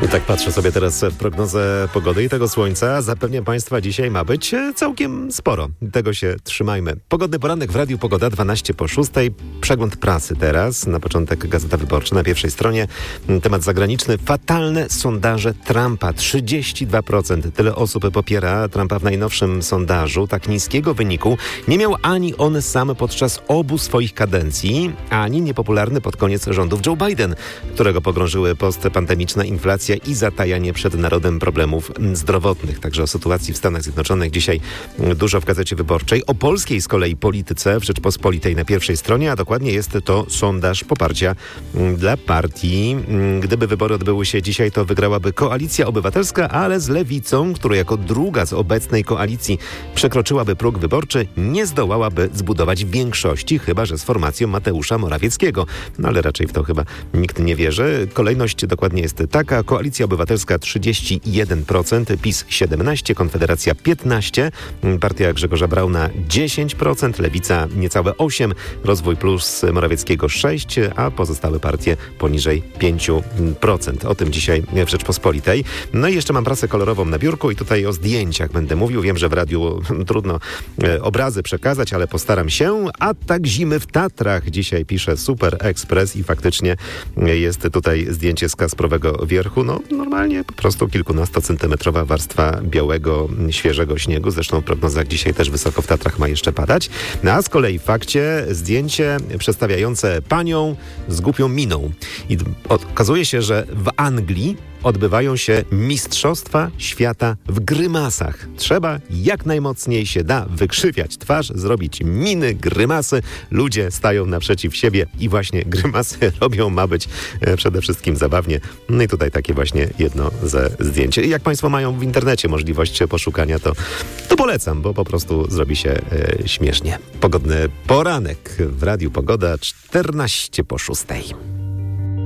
Tak patrzę sobie teraz w prognozę pogody i tego słońca. Zapewniam Państwa, dzisiaj ma być całkiem sporo. Tego się trzymajmy. Pogodny poranek w Radiu Pogoda, 12:06. Przegląd prasy teraz. Na początek Gazeta Wyborcza na pierwszej stronie. Temat zagraniczny. Fatalne sondaże Trumpa. 32%. Tyle osób popiera Trumpa w najnowszym sondażu. Tak niskiego wyniku nie miał ani on sam podczas obu swoich kadencji, ani niepopularny pod koniec rządów Joe Biden, którego pogrążyły postpandemiczna inflacja i zatajanie przed narodem problemów zdrowotnych. Także o sytuacji w Stanach Zjednoczonych dzisiaj dużo w Gazecie Wyborczej. O polskiej z kolei polityce w Rzeczpospolitej na pierwszej stronie, a dokładnie jest to sondaż poparcia dla partii. Gdyby wybory odbyły się dzisiaj, to wygrałaby Koalicja Obywatelska, ale z Lewicą, która jako druga z obecnej koalicji przekroczyłaby próg wyborczy, nie zdołałaby zbudować większości, chyba że z formacją Mateusza Morawieckiego. No ale raczej w to chyba nikt nie wierzy. Kolejność dokładnie jest taka. Koalicja Obywatelska 31%, PiS 17%, Konfederacja 15%, Partia Grzegorza Brauna 10%, Lewica niecałe 8%, Rozwój Plus Morawieckiego 6%, a pozostałe partie poniżej 5%. O tym dzisiaj w Rzeczpospolitej. No i jeszcze mam prasę kolorową na biurku i tutaj o zdjęciach będę mówił. Wiem, że w radiu trudno obrazy przekazać, ale postaram się. Atak zimy w Tatrach. Dzisiaj pisze Super Express i faktycznie jest tutaj zdjęcie z Kasprowego Wierchu. No normalnie po prostu kilkunastocentymetrowa warstwa białego, świeżego śniegu. Zresztą w prognozach dzisiaj też wysoko w Tatrach ma jeszcze padać. No a z kolei w fakcie zdjęcie przedstawiające panią z głupią miną. I okazuje się, że w Anglii odbywają się Mistrzostwa Świata w grymasach. Trzeba jak najmocniej się da wykrzywiać twarz, zrobić miny, grymasy. Ludzie stają naprzeciw siebie i właśnie grymasy robią. Ma być przede wszystkim zabawnie. No i tutaj takie właśnie jedno ze zdjęć. Jak Państwo mają w internecie możliwość poszukania, to polecam, bo po prostu zrobi się śmiesznie. Pogodny poranek w Radiu Pogoda, 14:06.